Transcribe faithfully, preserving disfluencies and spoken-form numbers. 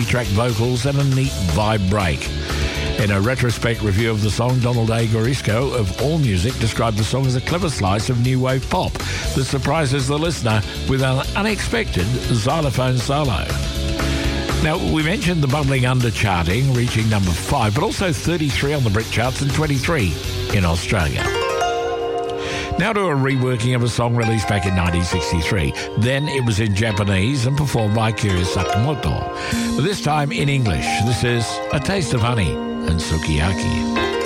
track vocals and a neat vibe break. In a retrospect review of the song, Donald A. Gorisco of AllMusic described the song as a clever slice of new wave pop that surprises the listener with an unexpected xylophone solo. Now, we mentioned the Bubbling Under charting, reaching number five, but also thirty-three on the Brit charts and twenty-three in Australia. Now to a reworking of a song released back in nineteen sixty-three. Then it was in Japanese and performed by Kyo Sakamoto. But this time in English. This is A Taste of Honey and Sukiyaki.